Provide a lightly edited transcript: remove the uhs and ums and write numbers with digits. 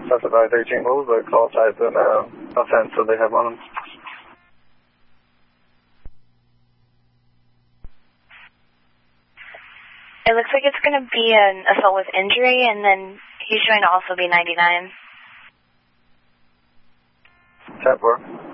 specify 13 rules, but qualifies an offense that they have on him. It looks like it's going to be an assault with injury, and then he's showing to also be 99. 10-4.